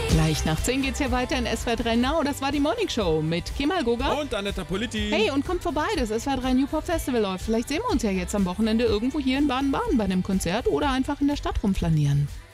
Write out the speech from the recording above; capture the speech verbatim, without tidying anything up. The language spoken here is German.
Gleich nach zehn geht's hier weiter in S W R drei Now. Das war die Morning Show mit Kemal Goga und Anetta Politi. Hey, und kommt vorbei, das S W R drei New Pop Festival läuft. Vielleicht sehen wir uns ja jetzt am Wochenende irgendwo hier in Baden-Baden bei einem Konzert oder einfach in der Stadt rumflanieren.